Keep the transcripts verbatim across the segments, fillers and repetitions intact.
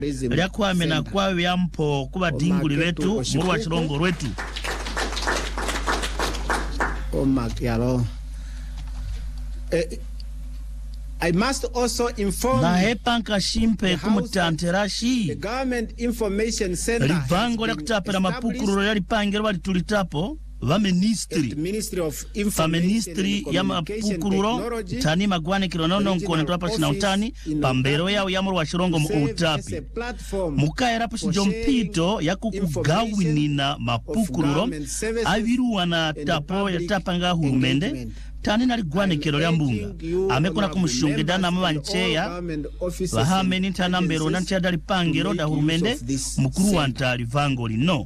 lya kwamena kwa byampo kuba dinguli betu murwa chirongo rwetu omakyalo. Uh, I must also inform na hepanka shimpe kumutanterashi the government information center livango lya kutapela mapukuru lya lipangelo bali tulitapo va ministry fa ministry ya mapukuru tani magwane kironono nkone twapa china utani pambero yao ya murwa chirongo mu utapi mukaera po chijompito ya kukugawinina mapukuru aviruwa na tapo ya tapanga hurumende tani nali gwane kero lya mbunga amekona kumushungidana mabancheya bahameni tana mbero nanti adali pangero da hurumende mukuru wa ntali vango lino.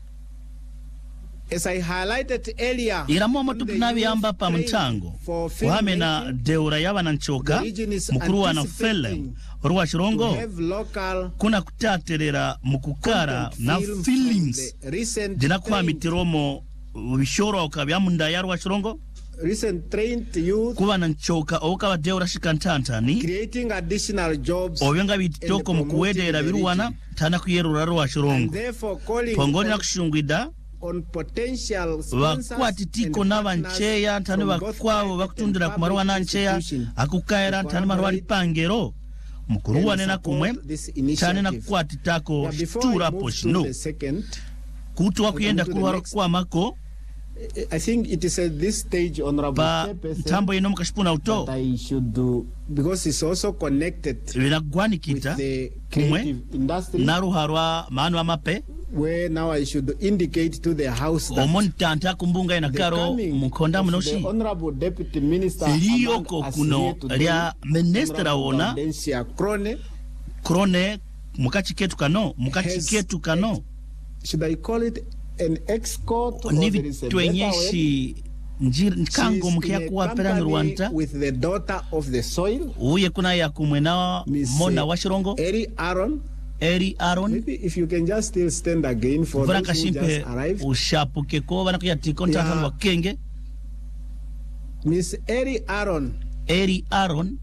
As I highlighted earlier, iramu matupu nabi yamba pa mchango wame na deura yaba na nchoka mukuru wa na fele ruwa chirongo kuna kutatelera mukukara na feelings dina kwa mitiromo wishoro wakabya munda ya ruwa chirongo recent trained youth kuba na nchoka okawa deura shikantantani creating additional jobs obenga bitoko mukuwedera biruwana tana kuyerura ruwa chirongo pongoni na kushungwida on potential wakwati tiko n'abancheya tani bakwabo bakutundira ku marwa nancheya akukaira tani marwa lipangero mukuru wane na kumwe tani na kwati tako stura poshino kutu wakuyenda kuruharo kwa mako. I think it is at this stage, Honorable Chairperson, tambo ino mkashipuna uto that I should do, because it's also connected with the creative industry, naruharwa maanu wa mape, where now I should indicate to the House that omontanta kumbunga inakaro mkonda mnoshi the Honorable Deputy Minister iliyoko kuno lia ministera wona Krone Krone mukachiketu kano mukachiketu kano should I call it an escort or there is a twenyeshi nkango mkia kuwa pera Rwanda with the daughter of the soil uye kuna ya kumwena mona wa Chirongo Eri Aaron Eri Aaron. Maybe if you can just still stand again for those who just arrived. Ushapuke ko bana kuya tikonta yeah. wa kenge Miss Eri Aaron Eri Aaron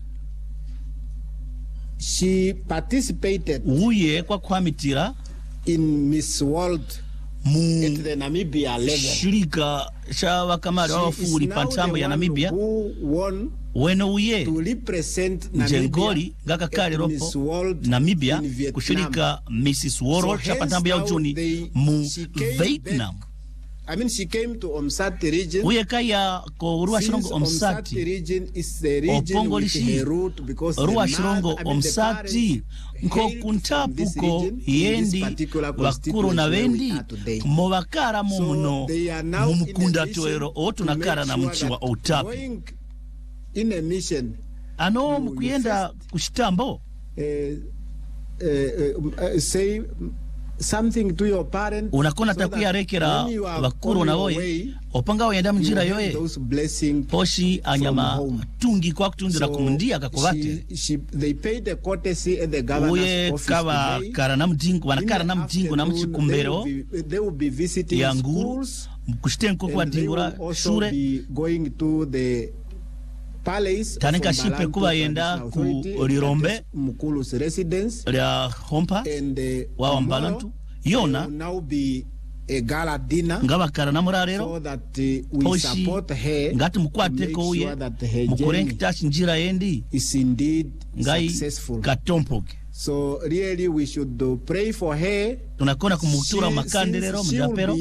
she participated uye kwa kwamitira in Miss World mu at the Namibia level. Shirika shawa kamari wa furi pantambo ya Namibia weno uye to represent Njengoli ngaka kari ropo Namibia kushirika Missus World so chapatambo ya ujuni mu Vietnam. I mean, she came to Omsati region. Uye kaya ko Ruwa Chirongo Omsati. Omsati region is the region with her root because Ruwa Chirongo Omsati nko kuntapu ko yendi wakuru na wendi mwakara mumuno mumukunda tuero otu nakara na mchi wa utapi. In a mission. Ano mkuyenda kushitambo. Uh, uh, uh, say something to your parents. Unakona so takuya rekera wakuru na woye opanga wanyenda mjira yoye poshi anyama tungi kwa kutundira kumundia kakubate they paid the courtesy at the governor's office kawa kara na mjingu wanakara na mjingu na mchikumbero they will be visiting schools kushitenko kwa dingura shure going to the palace tanika shipe kuba yenda ku Lirombe Mukulu's residence lya hompa and wa wambalantu yona now be a gala dinner ngabakara na murarero so that uh, we support her ngati mukwateko uye mukurenkitashi njira yendi is indeed ngai successful katompoke. So really we should uh, pray for her. Tunakona kumutura makandelero mjapero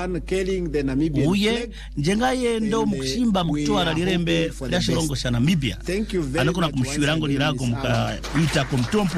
uye njenga yendo mkushimba mkutuara lirembe ya Chirongo sha Namibia anakona kumshuirango lirago mka ita kumtompo.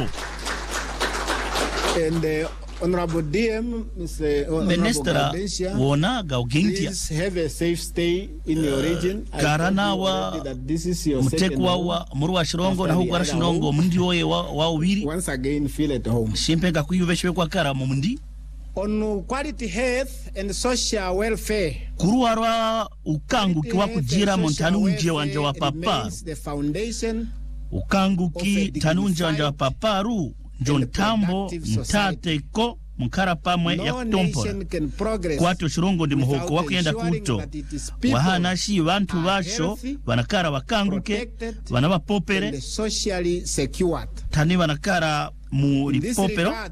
And uh, Honorable D M, Mister Minister wona gaugintia please have a safe stay in your region. Karana wa mtekwa wa Murwa Chirongo na hukwara Chirongo mundi oye wa, wa ubiri once again feel at home. Shimpenga kuyuveshwe kwa kara mundi on quality health and social welfare. Kuruarwa ukangu kiwa kujira montanunje wanje wa papa the foundation ukangu ki tanunje wanje wa paparu John Tambo mtate ko mkara pamwe ya kutompora kwa to Chirongo ndi muhoko wakuyenda kuto wahana shi bantu basho banakara wakanguke banaba popere socially secured tani banakara mu popero